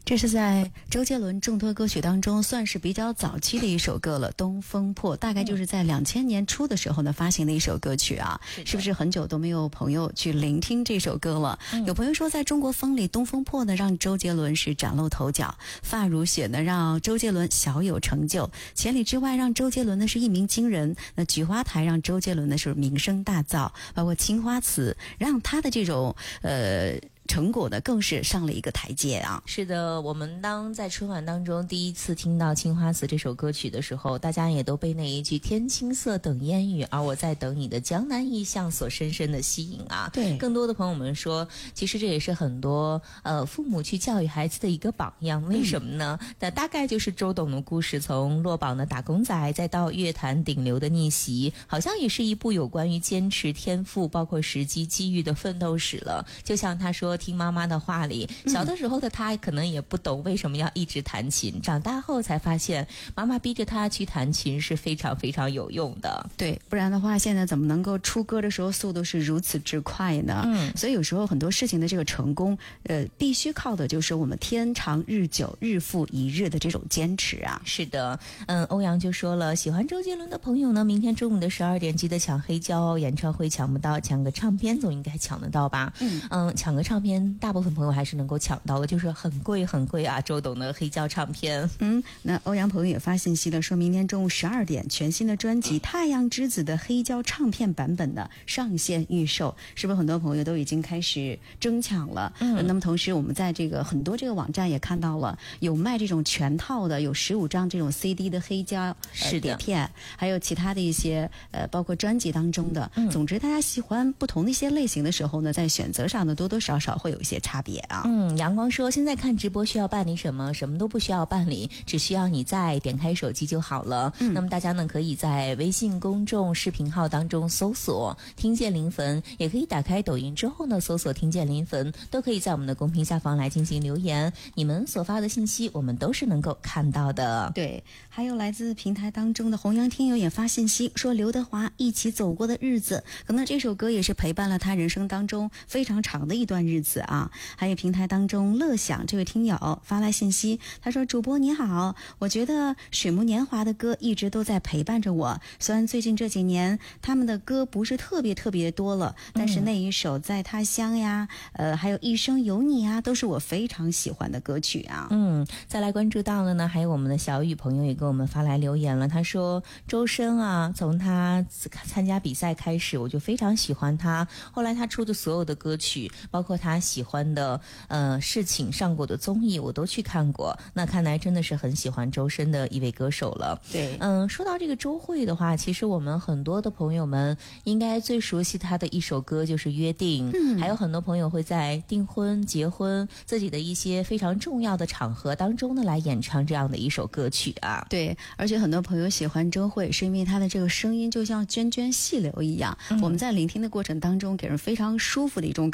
这是在周杰伦众多歌曲当中算是比较早期的一首歌了，《东风破》大概就是在2000年初的时候呢发行的一首歌曲啊，是不是很久都没有朋友去聆听这首歌了？有朋友说在中国风里，《东风破》呢让周杰伦是崭露头角，发如雪呢让周杰伦小有成就，千里之外让周杰伦呢是一鸣惊人，那菊花台让周杰伦呢是名声大噪，包括青花瓷让他的这种成果呢更是上了一个台阶啊。 是的，我们当在春晚当中第一次听到《青花瓷》这首歌曲的时候，大家也都被那一句天青色等烟雨，而我在等你的江南意象所深深的吸引啊。 对， 更多的朋友们说，其实这也是很多父母去教育孩子的一个榜样。为什么呢？那大概就是周董的故事，从落榜的打工仔再到乐坛顶流的逆袭，好像也是一部有关于坚持、天赋包括时机机遇的奋斗史了。就像他说听妈妈的话里，小的时候的他可能也不懂为什么要一直弹琴，长大后才发现妈妈逼着他去弹琴是非常非常有用的。 对，不然的话现在怎么能够出歌的时候速度是如此之快呢？所以有时候很多事情的这个成功必须靠的就是我们天长日久日复一日的这种坚持啊。 是的，欧阳就说了，喜欢周杰伦的朋友呢，明天中午的12点记得抢黑胶哦，演唱会抢不到，抢个唱片总应该抢得到吧？抢个唱片大部分朋友还是能够抢到的，就是很贵很贵啊，周董的黑胶唱片。 那欧阳朋友也发信息了，说明天中午12点全新的专辑《太阳之子》的黑胶唱片版本的上线预售，是不是很多朋友都已经开始争抢了？那么同时我们在这个很多这个网站也看到了有卖这种全套的，有15张这种 CD 的黑胶碟片，还有其他的一些包括专辑当中的。总之大家喜欢不同的一些类型的时候呢，在选择上呢多多少少会有一些差别啊。 阳光说现在看直播需要办理什么？什么都不需要办理，只需要你再点开手机就好了。那么大家呢可以在微信公众视频号当中搜索听见临汾，也可以打开抖音之后呢搜索听见临汾，都可以在我们的公屏下方来进行留言，你们所发的信息我们都是能够看到的。 对，还有来自平台当中的弘扬听友也发信息说刘德华一起走过的日子，可能这首歌也是陪伴了他人生当中非常长的一段日子啊。还有平台当中乐享这位听友发来信息，他说主播你好，我觉得水木年华的歌一直都在陪伴着我，虽然最近这几年他们的歌不是特别多了，但是那一首在他乡呀还有一生有你啊都是我非常喜欢的歌曲啊。 再来关注到了呢，还有我们的小雨朋友也给我们发来留言了，他说周深啊，从他参加比赛开始我就非常喜欢他，后来他出的所有的歌曲包括他喜欢的事情上过的综艺我都去看过，那看来真的是很喜欢周深的一位歌手了。 对， 说到这个周蕙的话，其实我们很多的朋友们应该最熟悉他的一首歌就是约定，还有很多朋友会在订婚结婚自己的一些非常重要的场合当中呢来演唱这样的一首歌曲啊。 对，而且很多朋友喜欢周蕙是因为她的这个声音就像涓涓细流一样，我们在聆听的过程当中给人非常舒服的一种